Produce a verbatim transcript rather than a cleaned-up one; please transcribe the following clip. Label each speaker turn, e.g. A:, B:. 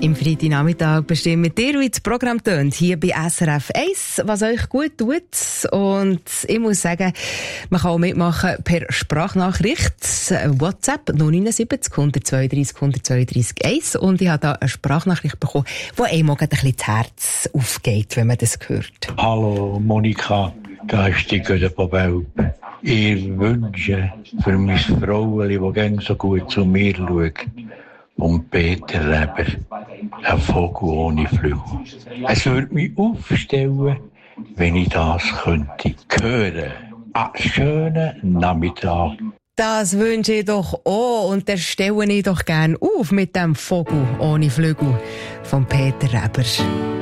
A: Im Freitagnachmittag bestimmt ihr, wie das Programm tönt, hier bei S R F eins, was euch gut tut. Und ich muss sagen, man kann auch mitmachen per Sprachnachricht. WhatsApp null neun sieben null zwei drei null zwei drei eins. Und ich habe da eine Sprachnachricht bekommen, wo einem auch ein bisschen das Herz aufgeht, wenn man das hört.
B: Hallo Monika, da ist die Götte von Welp. Ich wünsche für mein Fraueli, das gerne so gut zu mir schaut, und Peter Reber, ein Vogel ohne Flügel. Es würde mich aufstellen, wenn ich das könnte hören. Einen schönen Nachmittag.
A: Das wünsche ich doch auch. Und das stelle ich doch gerne auf mit dem Vogel ohne Flügel von Peter Reber.